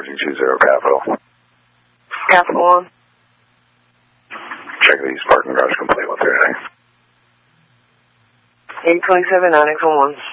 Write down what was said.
Approaching 20 Capital. Capital 1. Check the parking garage complete with everything. 827 9X11.